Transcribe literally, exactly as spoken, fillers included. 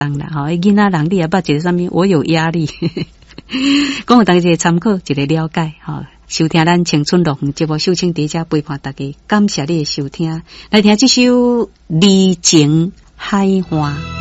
人啦，吼，囡仔人你也捌一个啥物？我有压力，讲互大家一个参考，一个了解，吼。收听咱青春乐园节目，秀清伫遮陪伴大家，感谢你的收听，来听这首《离情海岸》。